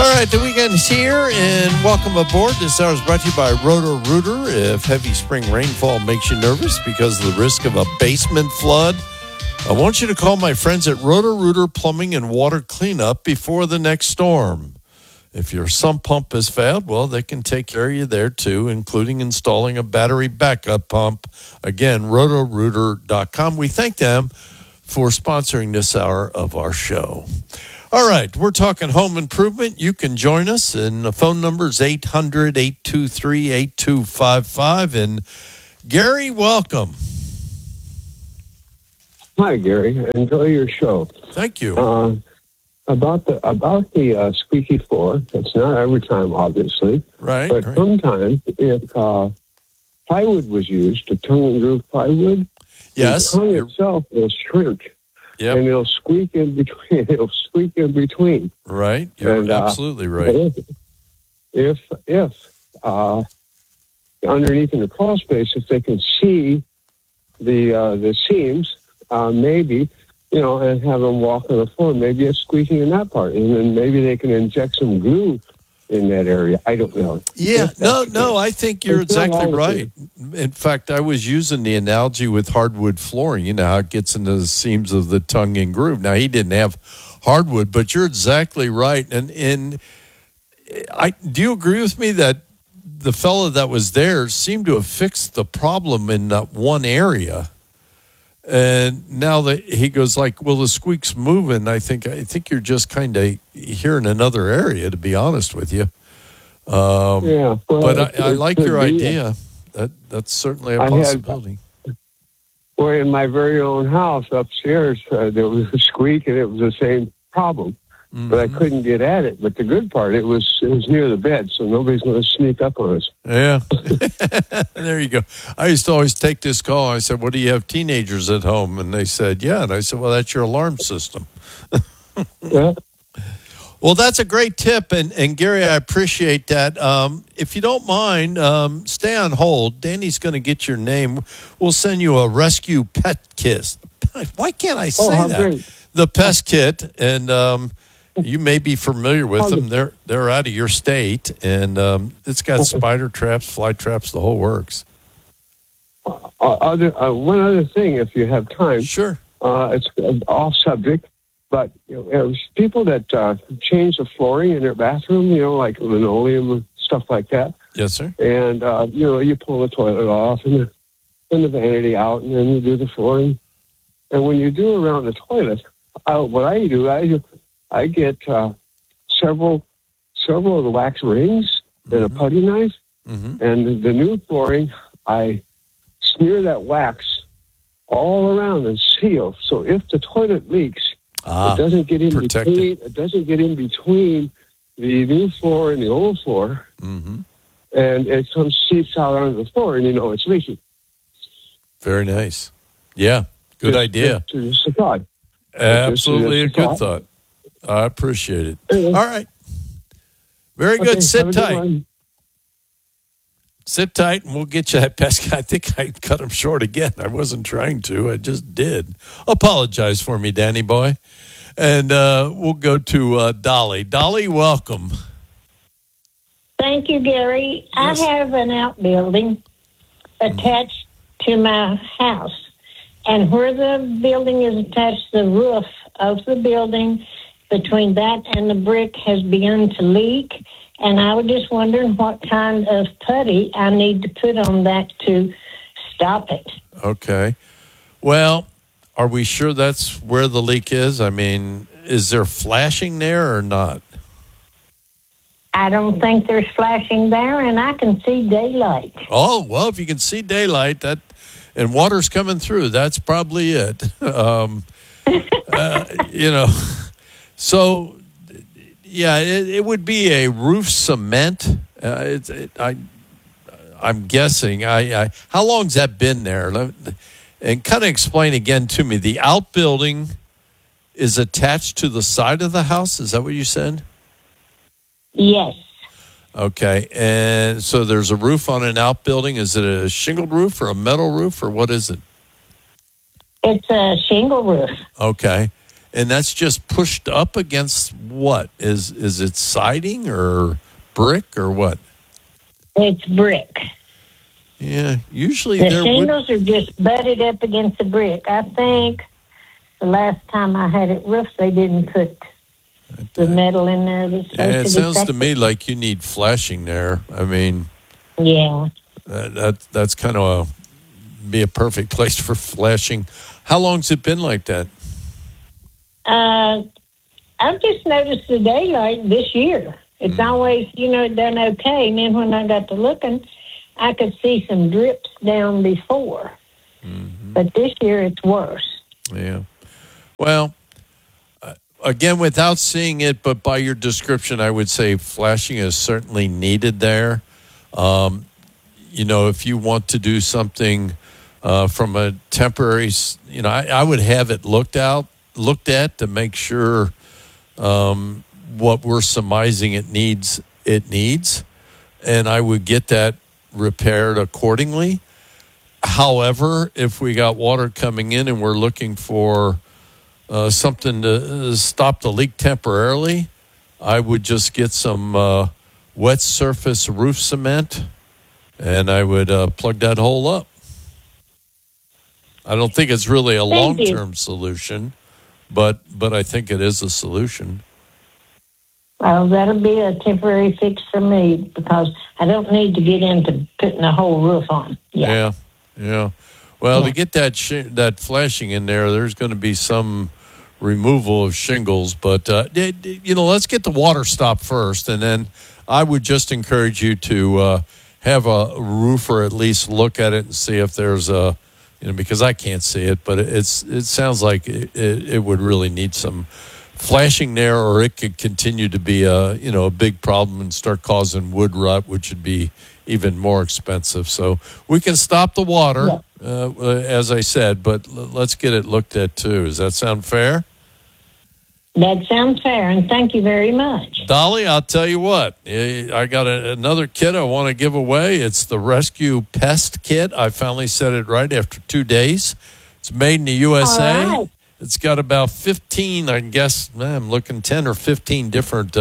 All right, the weekend is here, and welcome aboard. This hour is brought to you by Roto-Rooter. If heavy spring rainfall makes you nervous because of the risk of a basement flood, I want you to call my friends at Roto-Rooter Plumbing and Water Cleanup before the next storm. If your sump pump has failed, well, they can take care of you there, too, including installing a battery backup pump. Again, rotorooter.com. We thank them for sponsoring this hour of our show. All right, we're talking home improvement. You can join us, and the phone number is 800-823-8255. And Gary, welcome. Hi, Gary. Enjoy your show. Thank you. About the squeaky floor. It's not every time, obviously. Right. But right. sometimes, if plywood was used, a tongue and groove plywood, Yes. the tongue itself will shrink. Yep. And it'll squeak in between. It'll squeak in between. Right. You're absolutely right. If underneath in the crawl space, if they can see the seams, maybe, and have them walk on the floor, maybe it's squeaking in that part, and then maybe they can inject some glue in that area. I don't know. Yeah, no, I think you're exactly right. In fact, I was using the analogy with hardwood flooring. You know how it gets into the seams of the tongue and groove. Now, he didn't have hardwood, but you're exactly right. And do you agree with me that the fellow that was there seemed to have fixed the problem in that one area? And now that he goes like, well, the squeak's moving. I think you're just kind of here in another area, to be honest with you. Yeah, but I like your idea. That's certainly a possibility. In my very own house upstairs, there was a squeak, and it was the same problem. Mm-hmm. But I couldn't get at it. But the good part, it was near the bed, so nobody's going to sneak up on us. Yeah. There you go. I used to always take this call. I said, "What, do you have teenagers at home?" And they said, "Yeah." And I said, "Well, that's your alarm system." Yeah. Well, that's a great tip, and Gary, I appreciate that. If you don't mind, stay on hold. Danny's going to get your name. We'll send you a rescue pet kit. Why can't I say that? Great. The pest kit, and you may be familiar with them. They're out of your state, and it's got spider traps, fly traps, the whole works. One other thing, if you have time. Sure. It's off subject, but people that change the flooring in their bathroom, like linoleum and stuff like that. Yes, sir. And you pull the toilet off and the vanity out, and then you do the flooring. And when you do around the toilet, what I do, I get several of the wax rings and a putty knife, and the new flooring, I smear that wax all around and seal. So if the toilet leaks, it doesn't get in between. It doesn't get in between the new floor and the old floor, and it seeps out onto the floor, and it's leaking. Very nice. Yeah, good idea. It's a thought. Absolutely a good thought. I appreciate it. All right. Very good. Sit tight. Sit tight, and we'll get you that pest guy. I think I cut him short again. I wasn't trying to. I just did. Apologize for me, Danny boy. And we'll go to Dolly. Dolly, welcome. Thank you, Gary. Yes. I have an outbuilding attached to my house. And where the building is attached, the roof of the building, between that and the brick has begun to leak. And I was just wondering what kind of putty I need to put on that to stop it. Okay. Well, are we sure that's where the leak is? I mean, is there flashing there or not? I don't think there's flashing there, and I can see daylight. Oh, well, if you can see daylight, and water's coming through, that's probably it. So, yeah, it would be a roof cement. I'm guessing. How long's that been there? And kind of explain again to me. The outbuilding is attached to the side of the house. Is that what you said? Yes. Okay, and so there's a roof on an outbuilding. Is it a shingled roof or a metal roof, or what is it? It's a shingle roof. Okay, and that's just pushed up against what? Is it siding or brick or what? It's brick. Yeah, usually The there shingles are just butted up against the brick. I think the last time I had it roofed, they didn't put the metal in there. It sounds to me like you need flashing there. I mean, yeah, that's kind of be a perfect place for flashing. How long's it been like that? I've just noticed the daylight this year. It's always, done okay. And then when I got to looking, I could see some drips down before. Mm-hmm. But this year it's worse. Yeah. Well, again, without seeing it, but by your description, I would say flashing is certainly needed there. If you want to do something from a temporary, I would have it looked at to make sure what we're surmising it needs, and I would get that repaired accordingly. However, if we got water coming in and we're looking for something to stop the leak temporarily, I would just get some wet surface roof cement, and I would plug that hole up. I don't think it's really a long-term solution, but I think it is a solution. Well, that'll be a temporary fix for me because I don't need to get into putting a whole roof on. Yeah. Well, to get that flashing in there, there's going to be some removal of shingles. But, let's get the water stopped first. And then I would just encourage you to have a roofer at least look at it and see if there's because I can't see it, but it sounds like it would really need some flashing there, or it could continue to be a big problem and start causing wood rot, which would be even more expensive. So we can stop the water, as I said, but let's get it looked at too. Does that sound fair? That sounds fair, and thank you very much. Dolly, I'll tell you what. I got another kit I want to give away. It's the Rescue Pest Kit. I finally said it right after 2 days. It's made in the USA. All right. It's got about 15, I guess, I'm looking 10 or 15 different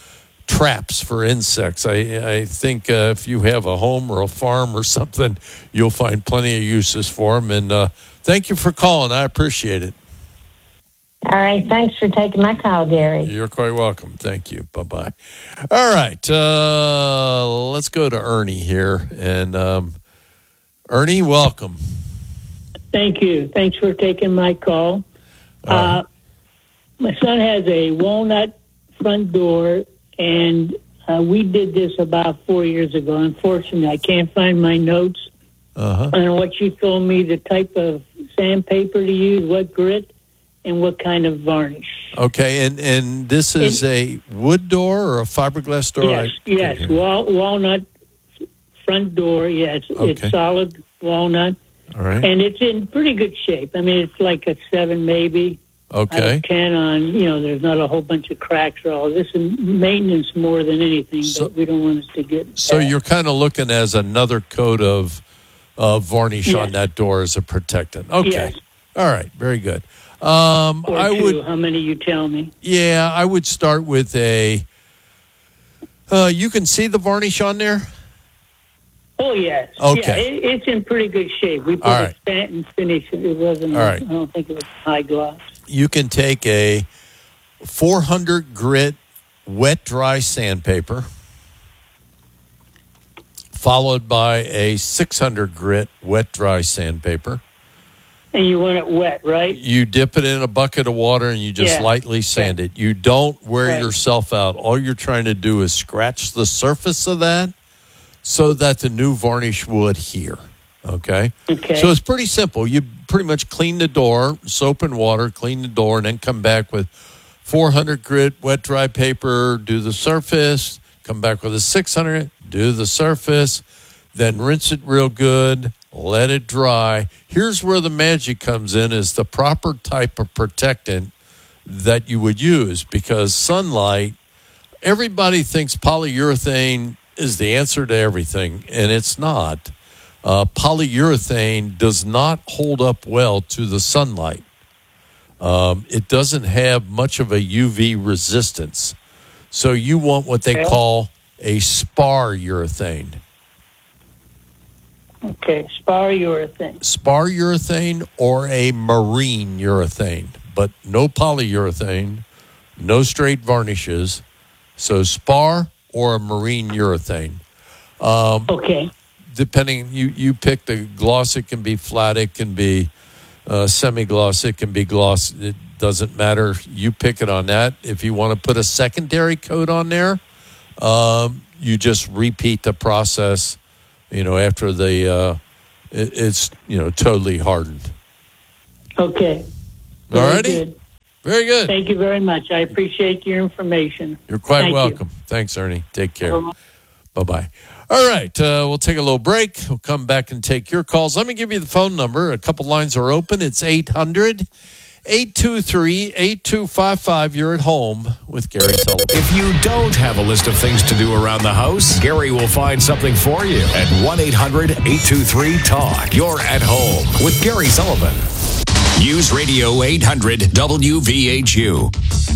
traps for insects. I think if you have a home or a farm or something, you'll find plenty of uses for them. And thank you for calling. I appreciate it. All right. Thanks for taking my call, Gary. You're quite welcome. Thank you. Bye-bye. All right. Let's go to Ernie here. And Ernie, welcome. Thank you. Thanks for taking my call. My son has a walnut front door, and we did this about 4 years ago. Unfortunately, I can't find my notes on what you told me, the type of sandpaper to use, what grit, and what kind of varnish. Okay, and this is a wood door or a fiberglass door? Yes, walnut front door, yes. Okay. It's solid walnut. All right. And it's in pretty good shape. I mean, it's like a 7 maybe. Okay. Out of 10 on, there's not a whole bunch of cracks or all this. And maintenance more than anything, but we don't want us to get So bad. you're kind of looking as another coat of varnish on that door as a protectant. Okay. Yes. All right. Very good. Or two, how many you tell me? Yeah, I would start with a, you can see the varnish on there? Oh, yes. Okay. Yeah, it's in pretty good shape. We put a satin finish. It wasn't, all right. I don't think it was high gloss. You can take a 400 grit wet dry sandpaper followed by a 600 grit wet dry sandpaper. And you want it wet, right? You dip it in a bucket of water and you just lightly sand it. You don't wear yourself out. All you're trying to do is scratch the surface of that so that the new varnish will adhere. Okay? So it's pretty simple. You pretty much clean the door, soap and water, clean the door, and then come back with 400 grit wet dry paper, do the surface, come back with a 600, do the surface, then rinse it real good, let it dry. Here's where the magic comes in, is the proper type of protectant that you would use, because sunlight, everybody thinks polyurethane is the answer to everything, and it's not. Polyurethane does not hold up well to the sunlight. It doesn't have much of a UV resistance. So you want what they call a spar urethane. Okay, spar urethane. Spar urethane or a marine urethane, but no polyurethane, no straight varnishes. So spar or a marine urethane. Okay. Depending, you pick the gloss. It can be flat. It can be semi-gloss. It can be gloss. It doesn't matter. You pick it on that. If you want to put a secondary coat on there, you just repeat the process. After it's totally hardened. Okay. All righty. Good. Very good. Thank you very much. I appreciate your information. You're quite Thank welcome. You. Thanks, Ernie. Take care. Bye-bye. All right. We'll take a little break. We'll come back and take your calls. Let me give you the phone number. A couple lines are open. It's 800-823-8255. You're at home with Gary Sullivan. If you don't have a list of things to do around the house, Gary will find something for you at 1-800-823-TALK. You're at home with Gary Sullivan. News Radio 800 WVHU.